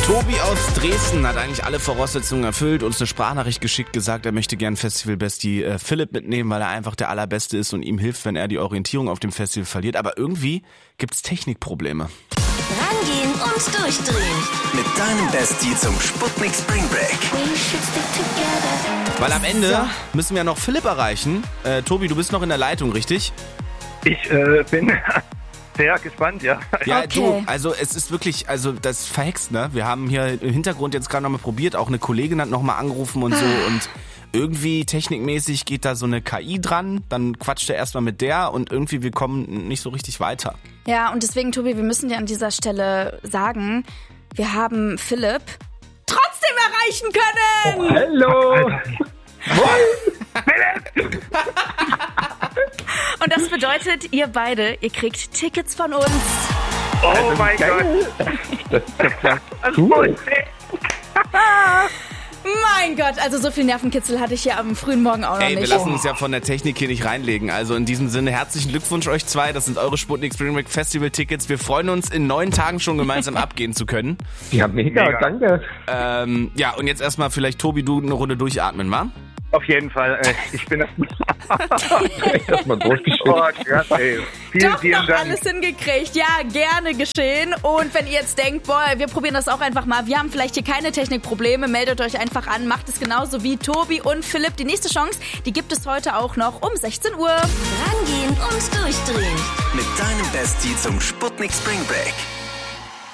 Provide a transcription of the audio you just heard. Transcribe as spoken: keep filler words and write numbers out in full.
Tobi aus Dresden hat eigentlich alle Voraussetzungen erfüllt, uns eine Sprachnachricht geschickt, gesagt, er möchte gern Festival-Bestie äh, Philipp mitnehmen, weil er einfach der Allerbeste ist und ihm hilft, wenn er die Orientierung auf dem Festival verliert. Aber irgendwie gibt's Technikprobleme. Rangehen und durchdrehen. Mit deinem Bestie zum Sputnik Spring Break. Weil am Ende müssen wir noch Philipp erreichen. Äh, Tobi, du bist noch in der Leitung, richtig? Ich äh, bin sehr gespannt, ja. Ja, Okay. du, also es ist wirklich, also das ist verhext, ne? Wir haben hier im Hintergrund jetzt gerade nochmal probiert, auch eine Kollegin hat nochmal angerufen und so und irgendwie technikmäßig geht da so eine K I dran, dann quatscht er erstmal mit der und irgendwie wir kommen nicht so richtig weiter. Ja, und deswegen, Tobi, wir müssen dir an dieser Stelle sagen, wir haben Philipp trotzdem erreichen können. Hallo! Und das bedeutet, ihr beide, ihr kriegt Tickets von uns. Oh mein Gott! Das ist ja klasse. Cool. Mein Gott, also so viel Nervenkitzel hatte ich hier am frühen Morgen auch noch Ey, wir nicht. lassen uns ja von der Technik hier nicht reinlegen. Also in diesem Sinne herzlichen Glückwunsch euch zwei. Das sind eure Sputnik Spring Break Festival Tickets. Wir freuen uns, in neun Tagen schon gemeinsam abgehen zu können. Ja, mega, Mega. danke. Ähm, ja, und jetzt erstmal vielleicht, Tobi, du eine Runde durchatmen, wa? Auf jeden Fall. Äh, ich bin Erstmal durchgeschickt. Oh Gott, ey. Vielen, Doch vielen noch Dank. alles hingekriegt. Ja, gerne geschehen. Und wenn ihr jetzt denkt, boah, wir probieren das auch einfach mal, wir haben vielleicht hier keine Technikprobleme, meldet euch einfach an, macht es genauso wie Tobi und Philipp. Die nächste Chance, die gibt es heute auch noch um sechzehn Uhr. Rangehen und durchdrehen. Mit deinem Bestie zum Sputnik Spring Break.